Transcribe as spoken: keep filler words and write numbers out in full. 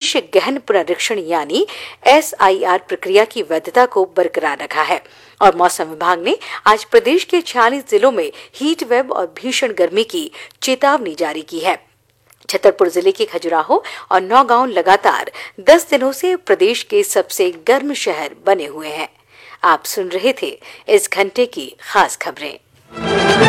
विशेष गहन पुनरीक्षण यानी एस आई आर प्रक्रिया की वैधता को बरकरार रखा है और मौसम विभाग ने आज प्रदेश के छियालीस जिलों में हीट वेव और भीषण गर्मी की चेतावनी जारी की है। छतरपुर जिले के खजुराहो और नौगांव लगातार दस दिनों से प्रदेश के सबसे गर्म शहर बने हुए हैं। आप सुन रहे थे इस घंटे की खास खबरें।